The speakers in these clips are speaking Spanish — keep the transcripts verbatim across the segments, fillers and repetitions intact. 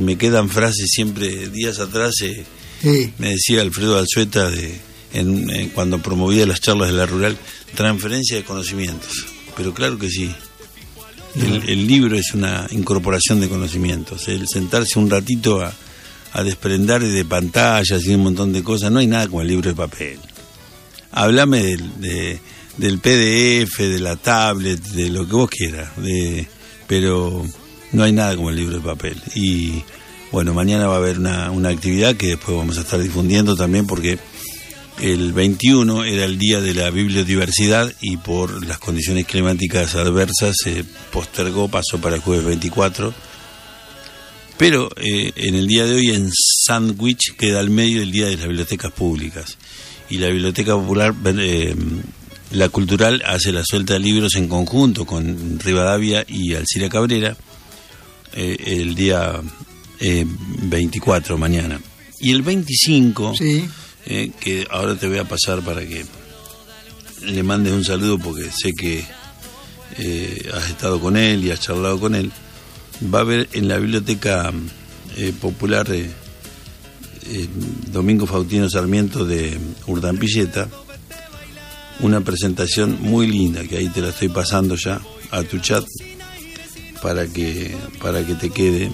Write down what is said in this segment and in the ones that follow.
me quedan frases siempre. Días atrás eh, sí. me decía Alfredo Alzueta de, en, en, cuando promovía las charlas de la rural, transferencia de conocimientos. Pero claro que sí. El, el libro es una incorporación de conocimientos. El sentarse un ratito a, a desprender de pantallas y un montón de cosas, no hay nada como el libro de papel. Háblame del, de, del P D F, de la tablet, de lo que vos quieras, de, pero no hay nada como el libro de papel. Y bueno, mañana va a haber una, una actividad que después vamos a estar difundiendo también, porque el veintiuno era el día de la bibliodiversidad y por las condiciones climáticas adversas se postergó, pasó para el jueves veinticuatro. Pero eh, en el día de hoy en Sandwich queda al medio el día de las bibliotecas públicas. Y la Biblioteca Popular, eh, la Cultural, hace la suelta de libros en conjunto con Rivadavia y Alcira Cabrera eh, el día eh, veinticuatro, mañana. Y el veinticinco, sí. eh, que ahora te voy a pasar para que le mandes un saludo, porque sé que eh, has estado con él y has charlado con él, va a haber en la Biblioteca eh, Popular... Eh, Eh, Domingo Faustino Sarmiento de Urdampilleta, una presentación muy linda que ahí te la estoy pasando ya a tu chat para que para que te quede,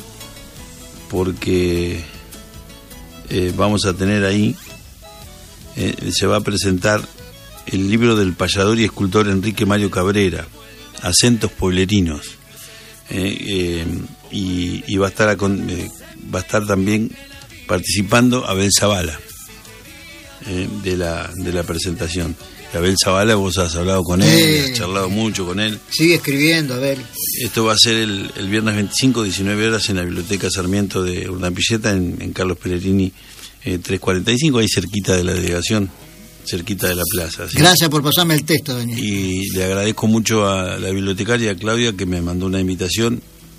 porque eh, vamos a tener ahí eh, se va a presentar el libro del payador y escultor Enrique Mario Cabrera, Acentos Pueblerinos, eh, eh, y, y va a estar a, eh, va a estar también participando Abel Zavala eh, de la de la presentación. Abel Zavala, vos has hablado con él, eh, has charlado mucho con él. Sigue escribiendo, Abel. Esto va a ser el, el viernes veinticinco, diecinueve horas, en la Biblioteca Sarmiento de Urdampilleta, en, en Carlos Pellegrini eh, trescientos cuarenta y cinco, ahí cerquita de la delegación, cerquita de la plaza. ¿sí? Gracias por pasarme el texto, Daniel. Y le agradezco mucho a la bibliotecaria Claudia, que me mandó una invitación.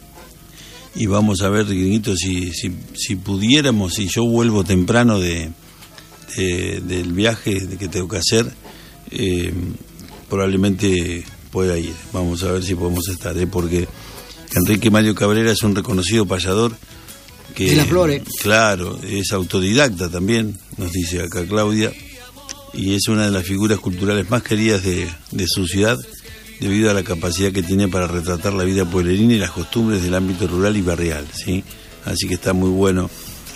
Y vamos a ver, Gringuito, si, si, si pudiéramos, si yo vuelvo temprano de, de del viaje que tengo que hacer, eh, probablemente pueda ir. Vamos a ver si podemos estar, ¿eh? Porque Enrique Mario Cabrera es un reconocido payador que, de las flores. Claro, es autodidacta también, nos dice acá Claudia, y es una de las figuras culturales más queridas de, de su ciudad, debido a la capacidad que tiene para retratar la vida pueblerina y las costumbres del ámbito rural y barrial, ¿sí? Así que está muy bueno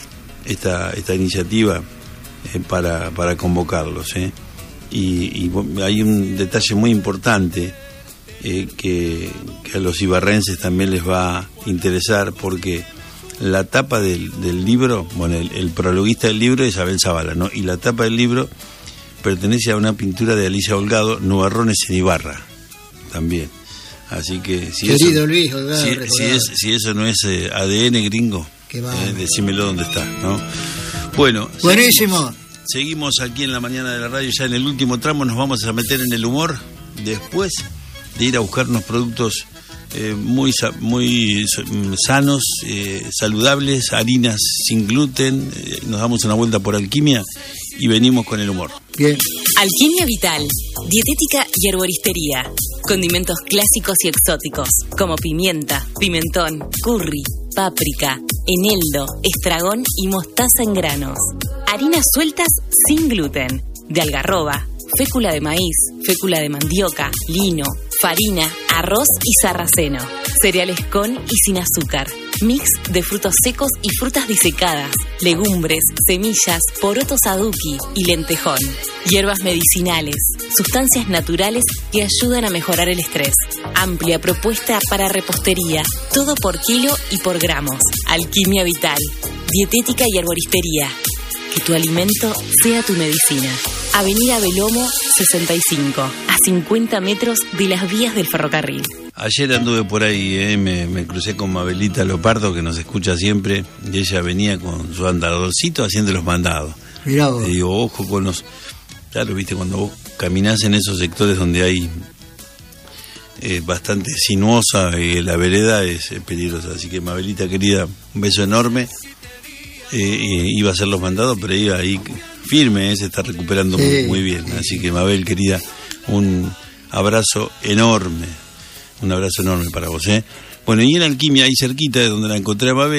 esta esta iniciativa eh, para, para convocarlos, ¿eh? Y, y hay un detalle muy importante eh, que, que a los ibarrenses también les va a interesar, porque la tapa del, del libro, bueno, el, el prologuista del libro es Abel Zavala, ¿no? Y la tapa del libro pertenece a una pintura de Alicia Holgado, Nubarrones en Ibarra, también. Así que si Querido eso, Luis Holgado, si, si, es, si eso no es eh, A D N gringo, eh, decímelo dónde está, ¿no? Bueno, buenísimo. Seguimos, seguimos aquí en la mañana de la radio, ya en el último tramo nos vamos a meter en el humor, después de ir a buscar unos productos eh, muy muy sanos, eh, saludables, harinas sin gluten, eh, nos damos una vuelta por Alquimia y venimos con el humor. Bien. Alquimia Vital, dietética y herboristería. Condimentos clásicos y exóticos, como pimienta, pimentón, curry, páprica, eneldo, estragón y mostaza en granos. Harinas sueltas sin gluten, de algarroba, fécula de maíz, fécula de mandioca, lino, farina, arroz y sarraceno. Cereales con y sin azúcar. Mix de frutos secos y frutas disecadas, legumbres, semillas, porotos aduki y lentejón. Hierbas medicinales, sustancias naturales que ayudan a mejorar el estrés. Amplia propuesta para repostería, todo por kilo y por gramos. Alquimia Vital, dietética y herboristería. Que tu alimento sea tu medicina. Avenida Belomo sesenta y cinco, a cincuenta metros de las vías del ferrocarril. Ayer anduve por ahí, eh, me, me crucé con Mabelita Lopardo, que nos escucha siempre, y ella venía con su andadorcito haciendo los mandados. Mirá vos. Le digo, ojo con los... Claro, viste, cuando vos caminás en esos sectores donde hay eh, bastante sinuosa, eh, la vereda es eh, peligrosa. Así que, Mabelita querida, un beso enorme. Eh, eh, iba a hacer los mandados, pero iba ahí firme, eh, se está recuperando sí. muy, muy bien. Así que, Mabel querida, un abrazo enorme. Un abrazo enorme para vos, ¿eh? Bueno, y en Alquimia, ahí cerquita de donde la encontré a Mabel,